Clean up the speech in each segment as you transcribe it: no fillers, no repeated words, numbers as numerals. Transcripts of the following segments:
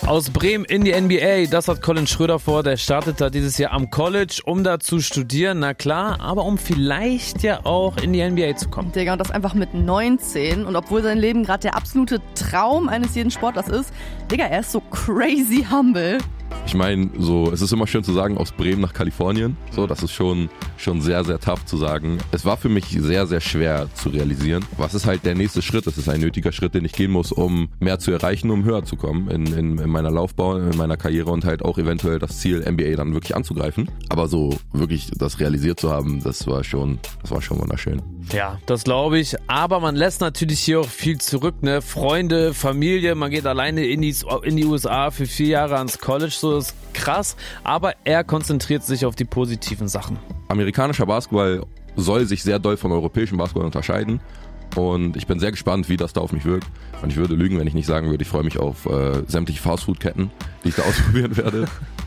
Aus Bremen in die NBA, das hat Colin Schröder vor. Der startet da dieses Jahr am College, um da zu studieren, na klar, aber um vielleicht ja auch in die NBA zu kommen. Digga, und das einfach mit 19. Und obwohl sein Leben gerade der absolute Traum eines jeden Sportlers ist, Digga, er ist so crazy humble. Ich meine, so, es ist immer schön zu sagen, aus Bremen nach Kalifornien. So, das ist schon sehr, sehr tough zu sagen. Es war für mich sehr, sehr schwer zu realisieren. Was ist halt der nächste Schritt? Das ist ein nötiger Schritt, den ich gehen muss, um mehr zu erreichen, um höher zu kommen in meiner Laufbahn, in meiner Karriere und halt auch eventuell das Ziel, NBA dann wirklich anzugreifen. Aber so wirklich das realisiert zu haben, das war schon wunderschön. Ja, das glaube ich. Aber man lässt natürlich hier auch viel zurück, ne? Freunde, Familie, man geht alleine in die USA für 4 Jahre ans College, so ist krass. Aber er konzentriert sich auf die positiven Sachen. Amerikanischer Basketball soll sich sehr doll von europäischem Basketball unterscheiden. Und ich bin sehr gespannt, wie das da auf mich wirkt. Und ich würde lügen, wenn ich nicht sagen würde, ich freue mich auf sämtliche Fastfood-Ketten, die ich da ausprobieren werde.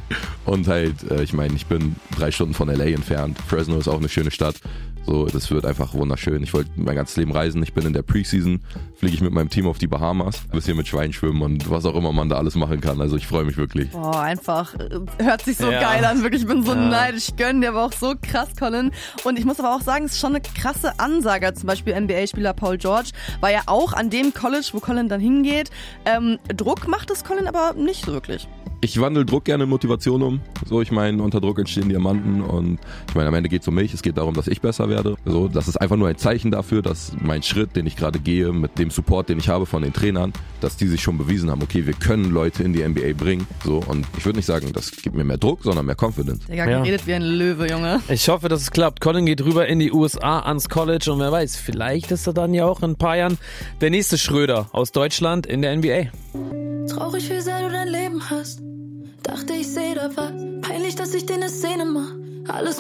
Und halt, ich meine, ich bin 3 Stunden von LA entfernt. Fresno ist auch eine schöne Stadt. So, das wird einfach wunderschön. Ich wollte mein ganzes Leben reisen. Ich bin in der Preseason, fliege ich mit meinem Team auf die Bahamas, ein bisschen mit Schweinen schwimmen und was auch immer man da alles machen kann. Also ich freue mich wirklich. Boah, einfach, hört sich so geil an. Wirklich, ich bin so neidisch. Ich gönne dir aber auch so krass, Colin. Und ich muss aber auch sagen, es ist schon eine krasse Ansage. Zum Beispiel NBA-Spieler Paul George war ja auch an dem College, wo Colin dann hingeht. Druck macht es Colin aber nicht so wirklich. Ich wandle Druck gerne in Motivation um. So, ich meine, unter Druck entstehen Diamanten und ich meine, am Ende geht es um mich. Es geht darum, dass ich besser werde. So, das ist einfach nur ein Zeichen dafür, dass mein Schritt, den ich gerade gehe, mit dem Support, den ich habe von den Trainern, dass die sich schon bewiesen haben, okay, wir können Leute in die NBA bringen. So, und ich würde nicht sagen, das gibt mir mehr Druck, sondern mehr Confidence. Digga, geredet wie ein Löwe, Junge. Ich hoffe, dass es klappt. Colin geht rüber in die USA ans College und wer weiß, vielleicht ist er dann ja auch in ein paar Jahren der nächste Schröder aus Deutschland in der NBA. Traurig, wie sehr du dein Leben hast. Dachte, ich seh da was. Peinlich, dass ich dir eine Szene mach. Alles